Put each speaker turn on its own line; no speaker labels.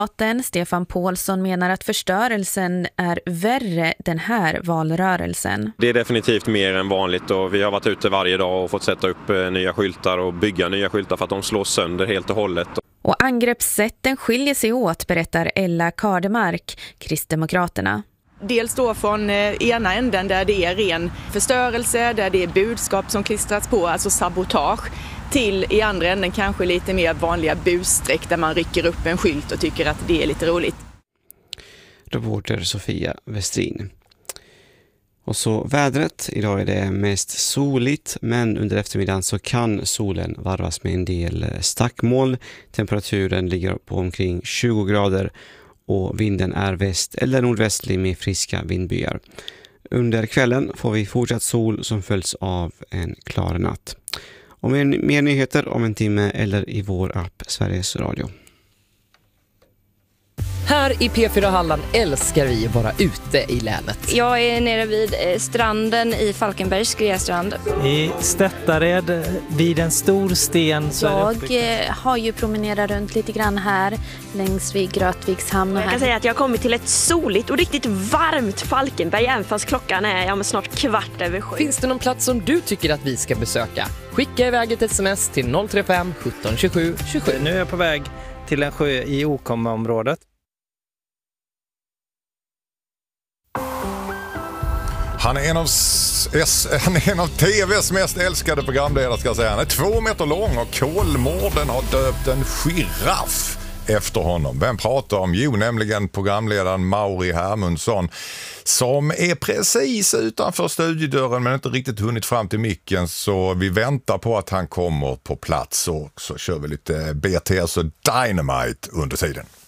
Stefan Paulsson menar att förstörelsen är värre den här valrörelsen.
Det är definitivt mer än vanligt och vi har varit ute varje dag och fått sätta upp nya skyltar och bygga nya skyltar för att de slås sönder helt och hållet.
Och angreppssätten skiljer sig åt, berättar Ella Kardemark, Kristdemokraterna.
Dels då från ena änden där det är ren förstörelse, där det är budskap som klistrats på, alltså sabotage, till i andra änden kanske lite mer vanliga busstreck där man rycker upp en skylt och tycker att det är lite roligt.
Reporter Sofia Westrin. Och så vädret. Idag är det mest soligt, men under eftermiddagen så kan solen varvas med en del stackmoln. Temperaturen ligger på omkring 20 grader och vinden är väst- eller nordvästlig med friska vindbyar. Under kvällen får vi fortsatt sol som följs av en klar natt. Och mer nyheter om en timme eller i vår app Sveriges Radio.
Här i P4 Halland älskar vi att vara ute i länet.
Jag är nere vid stranden i Falkenbergs Skrestrand.
I Stöttared vid en stor sten.
Jag har ju promenerat runt lite grann här längs vid Grötviks hamn.
Jag kan säga att jag har kommit till ett soligt och riktigt varmt Falkenberg, även fast klockan är snart 7:15.
Finns det någon plats som du tycker att vi ska besöka? Skicka iväg ett sms till 035 17 27 27.
Nu är jag på väg till en sjö i Okomma-området.
Han är en av TVs mest älskade programledare, ska jag säga. Han är 2 meter lång och Kolmården har döpt en giraff efter honom. Vem pratar om? Jo, nämligen programledaren Mauri Hermundsson, som är precis utanför studiodörren men inte riktigt hunnit fram till micken, så vi väntar på att han kommer på plats, och så kör vi lite BTS och Dynamite under tiden.